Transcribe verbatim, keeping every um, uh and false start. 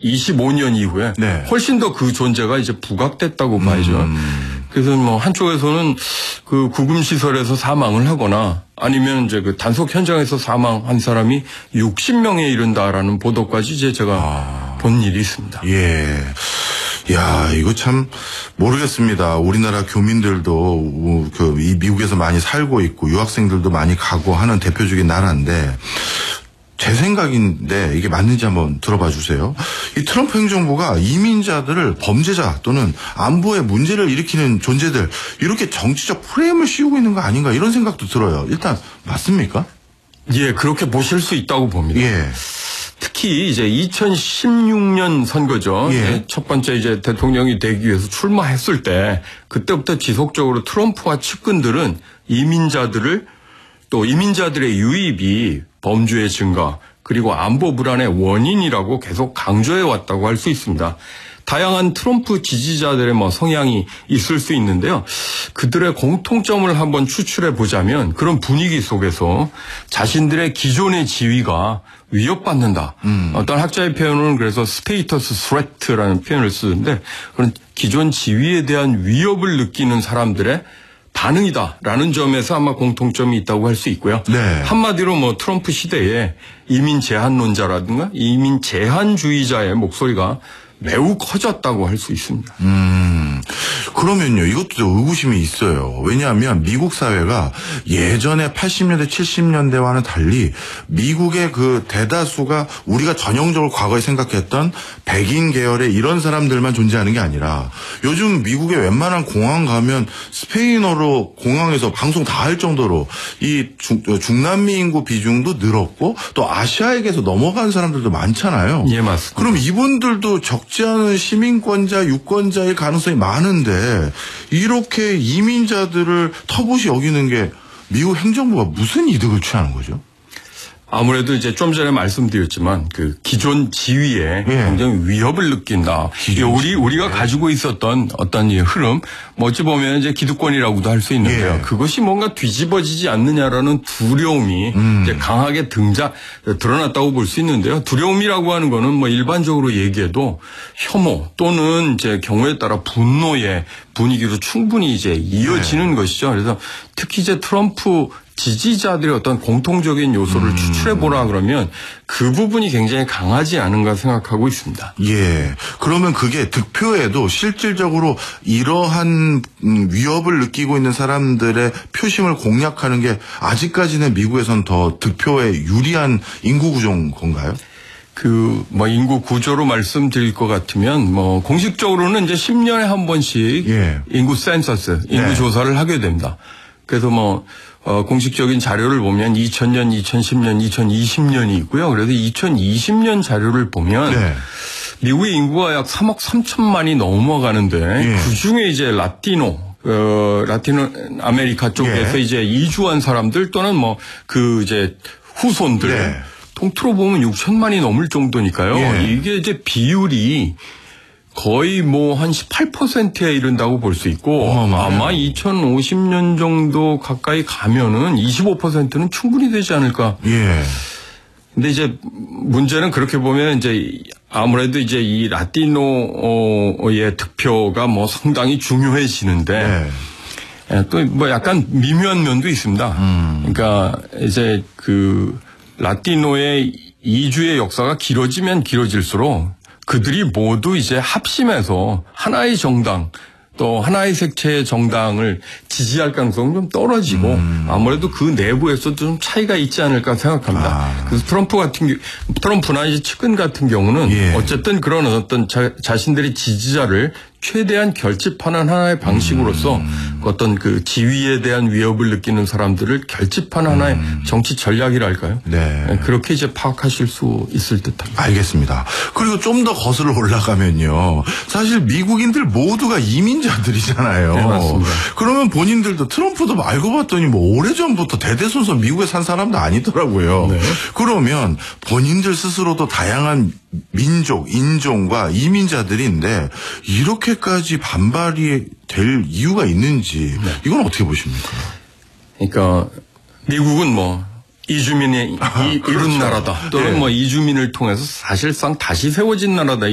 이십오 년 이후에 네. 훨씬 더 그 존재가 이제 부각됐다고 봐야죠. 음. 그래서 뭐 한쪽에서는 그 구금 시설에서 사망을 하거나 아니면 이제 그 단속 현장에서 사망한 사람이 육십 명에 이른다라는 보도까지 이제 제가 아. 본 일이 있습니다. 예. 야, 이거 참 모르겠습니다. 우리나라 교민들도 그 이 미국에서 많이 살고 있고 유학생들도 많이 가고 하는 대표적인 나라인데 제 생각인데 이게 맞는지 한번 들어봐 주세요. 이 트럼프 행정부가 이민자들을 범죄자 또는 안보에 문제를 일으키는 존재들 이렇게 정치적 프레임을 씌우고 있는 거 아닌가 이런 생각도 들어요. 일단 맞습니까? 예, 그렇게 보실 수 있다고 봅니다. 예. 특히 이제 이천십육 년 선거죠. 예. 첫 번째 이제 대통령이 되기 위해서 출마했을 때 그때부터 지속적으로 트럼프와 측근들은 이민자들을 또 이민자들의 유입이 범죄의 증가 그리고 안보 불안의 원인이라고 계속 강조해 왔다고 할 수 있습니다. 다양한 트럼프 지지자들의 뭐 성향이 있을 수 있는데요. 그들의 공통점을 한번 추출해 보자면 그런 분위기 속에서 자신들의 기존의 지위가 위협받는다. 음. 어떤 학자의 표현은 그래서 스테이터스 스레트라는 표현을 쓰는데 그런 기존 지위에 대한 위협을 느끼는 사람들의 반응이다라는 점에서 아마 공통점이 있다고 할 수 있고요. 네. 한마디로 뭐 트럼프 시대에 이민 제한론자라든가 이민 제한주의자의 목소리가 매우 커졌다고 할 수 있습니다. 음, 그러면요, 이것도 의구심이 있어요. 왜냐하면 미국 사회가 예전에 팔십 년대, 칠십 년대와는 달리 미국의 그 대다수가 우리가 전형적으로 과거에 생각했던 백인 계열의 이런 사람들만 존재하는 게 아니라 요즘 미국의 웬만한 공항 가면 스페인어로 공항에서 방송 다 할 정도로 이 중, 중남미 인구 비중도 늘었고 또 아시아에게서 넘어간 사람들도 많잖아요. 예, 맞습니다. 그럼 이분들도 적지 않은 시민권자, 유권자의 가능성이 많은데 이렇게 이민자들을 터부시 여기는 게 미국 행정부가 무슨 이득을 취하는 거죠? 아무래도 이제 좀 전에 말씀드렸지만 그 기존 지위에 예. 굉장히 위협을 느낀다. 우리 우리가 가지고 있었던 어떤 이 흐름, 뭐 어찌 보면 이제 기득권이라고도 할 수 있는데요. 예. 그것이 뭔가 뒤집어지지 않느냐라는 두려움이 음. 이제 강하게 등장 드러났다고 볼 수 있는데요. 두려움이라고 하는 거는 뭐 일반적으로 얘기해도 혐오 또는 이제 경우에 따라 분노의 분위기로 충분히 이제 이어지는 네. 것이죠. 그래서 특히 이제 트럼프 지지자들의 어떤 공통적인 요소를 음. 추출해 보라 그러면 그 부분이 굉장히 강하지 않은가 생각하고 있습니다. 예. 그러면 그게 득표에도 실질적으로 이러한 위협을 느끼고 있는 사람들의 표심을 공략하는 게 아직까지는 미국에선 더 득표에 유리한 인구 구조인 건가요? 그, 뭐, 인구 구조로 말씀드릴 것 같으면, 뭐, 공식적으로는 이제 십 년에 한 번씩 예. 인구 센서스, 인구 네. 조사를 하게 됩니다. 그래서 뭐, 어, 공식적인 자료를 보면 이천 년, 이천십 년, 이천이십 년이 있고요. 그래서 이천이십 년 자료를 보면 네. 미국의 인구가 약 삼억 삼천만이 넘어가는데 예. 그 중에 이제 라티노, 어, 라티노 아메리카 쪽에서 예. 이제 이주한 사람들 또는 뭐 그 이제 후손들 네. 통틀어 보면 육천만이 넘을 정도니까요. 예. 이게 이제 비율이 거의 뭐 한 십팔 퍼센트에 이른다고 볼 수 있고 어마어마해요. 아마 이천오십 년 정도 가까이 가면은 이십오 퍼센트는 충분히 되지 않을까. 예. 근데 이제 문제는 그렇게 보면 이제 아무래도 이제 이 라티노의 득표가 뭐 상당히 중요해지는데 네. 또 뭐 약간 미묘한 면도 있습니다. 음. 그러니까 이제 그 라티노의 이주의 역사가 길어지면 길어질수록 그들이 모두 이제 합심해서 하나의 정당 또 하나의 색채의 정당을 지지할 가능성은 좀 떨어지고 음. 아무래도 그 내부에서도 좀 차이가 있지 않을까 생각합니다. 아. 그래서 트럼프 같은 경우, 트럼프나 이제 측근 같은 경우는 예. 어쨌든 그런 어떤 자, 자신들의 지지자를 최대한 결집하는 하나의 방식으로서 음. 어떤 그 지위에 대한 위협을 느끼는 사람들을 결집하는 하나의 음. 정치 전략이랄까요? 네. 그렇게 이제 파악하실 수 있을 듯합니다. 알겠습니다. 그리고 좀 더 거슬러 올라가면요. 사실 미국인들 모두가 이민자들이잖아요. 네, 맞습니다. 그러면 본인들도 트럼프도 알고 봤더니 뭐 오래전부터 대대손손 미국에 산 사람도 아니더라고요. 네. 그러면 본인들 스스로도 다양한 민족, 인종과 이민자들인데 이렇게까지 반발이 될 이유가 있는지 네. 이건 어떻게 보십니까? 그러니까 미국은 뭐 이주민의 아, 이룬 그렇죠. 나라다 또는 네. 뭐 이주민을 통해서 사실상 다시 세워진 나라다